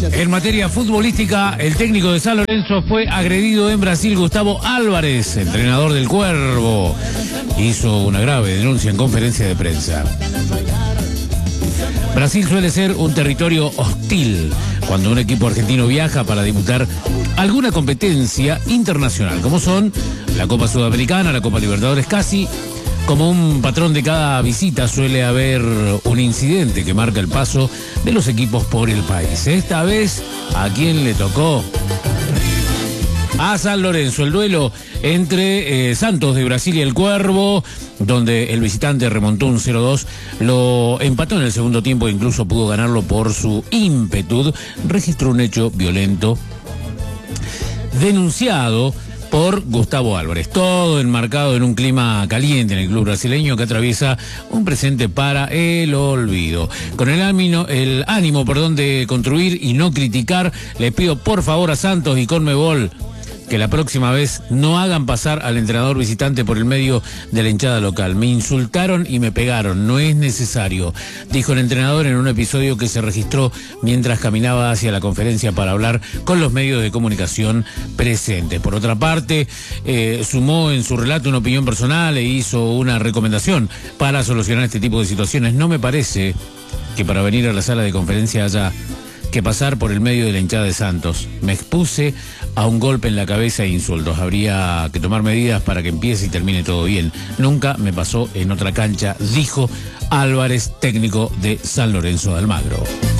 En materia futbolística, el técnico de San Lorenzo fue agredido en Brasil. Gustavo Álvarez, entrenador del Cuervo, hizo una grave denuncia en conferencia de prensa. Brasil suele ser un territorio hostil cuando un equipo argentino viaja para disputar alguna competencia internacional, como son la Copa Sudamericana, la Copa Libertadores. Casi como un patrón de cada visita suele haber un incidente que marca el paso de los equipos por el país. Esta vez, ¿a quién le tocó? A San Lorenzo, el duelo entre Santos de Brasil y el Cuervo, donde el visitante remontó un 0-2, lo empató en el segundo tiempo e incluso pudo ganarlo por su ímpetu. Registró un hecho violento denunciado por Gustavo Álvarez, todo enmarcado en un clima caliente en el club brasileño que atraviesa un presente para el olvido. Con el ánimo de construir y no criticar, le pido por favor a Santos y Conmebol que la próxima vez no hagan pasar al entrenador visitante por el medio de la hinchada local. Me insultaron y me pegaron, no es necesario, dijo el entrenador en un episodio que se registró mientras caminaba hacia la conferencia para hablar con los medios de comunicación presentes. Por otra parte, sumó en su relato una opinión personal e hizo una recomendación para solucionar este tipo de situaciones. No me parece que para venir a la sala de conferencia haya que pasar por el medio de la hinchada de Santos. Me expuse a un golpe en la cabeza e insultos. Habría que tomar medidas para que empiece y termine todo bien. Nunca me pasó en otra cancha, dijo Álvarez, técnico de San Lorenzo de Almagro.